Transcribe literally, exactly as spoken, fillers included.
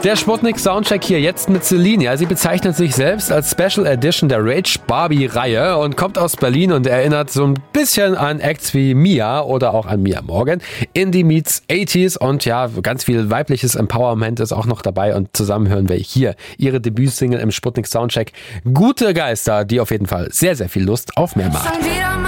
Der Sputnik Soundcheck hier jetzt mit Celine. Ja, sie bezeichnet sich selbst als Special Edition der Rage Barbie-Reihe und kommt aus Berlin und erinnert so ein bisschen an Acts wie Mia oder auch an Mia Morgan. Indie meets achtziger und ja, ganz viel weibliches Empowerment ist auch noch dabei und zusammen hören wir hier ihre Debütsingle im Sputnik Soundcheck. Gute Geister, die auf jeden Fall sehr, sehr viel Lust auf mehr machen.